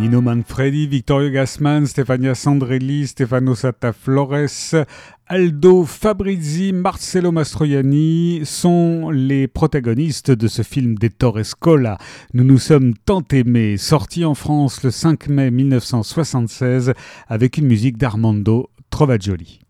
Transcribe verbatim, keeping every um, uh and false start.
Nino Manfredi, Vittorio Gassman, Stefania Sandrelli, Stefano Satta-Flores, Aldo Fabrizi, Marcello Mastroianni sont les protagonistes de ce film d'Ettore Scola. Nous nous sommes tant aimés, sorti en France le cinq mai mille neuf cent soixante-seize avec une musique d'Armando Trovagioli.